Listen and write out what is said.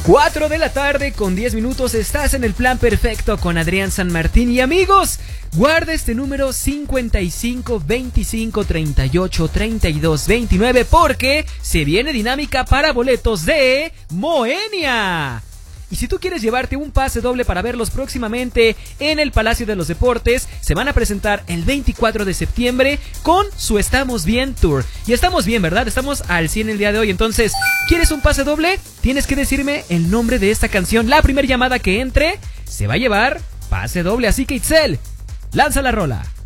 4 de la tarde con 10 minutos, estás en el plan perfecto con Adrián San Martín. Y amigos, guarda este número 55 25 38 32 29 porque se viene dinámica para boletos de Moenia. Y si tú quieres llevarte un pase doble para verlos próximamente en el Palacio de los Deportes, se van a presentar el 24 de septiembre con su Estamos Bien Tour. Y estamos bien, ¿verdad? Estamos al 100 el día de hoy. Entonces, ¿quieres un pase doble? Tienes que decirme el nombre de esta canción. La primera llamada que entre se va a llevar pase doble. Así que Itzel, lanza la rola.